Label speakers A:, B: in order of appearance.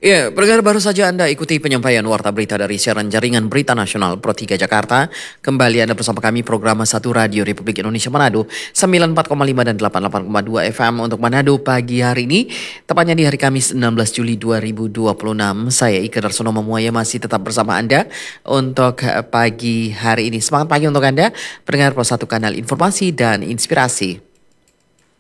A: Ya, pendengar baru saja Anda ikuti penyampaian warta berita dari siaran jaringan Berita Nasional Pro 3 Jakarta. Kembali Anda bersama kami program 1 Radio Republik Indonesia Manado 94,5 dan 88,2 FM untuk Manado pagi hari ini. Tepatnya di hari Kamis 16 Juli 2026. Saya Ika Darsono Memuaya masih tetap bersama Anda untuk pagi hari ini. Semangat pagi untuk Anda, pendengar Pro 1 Kanal Informasi dan Inspirasi.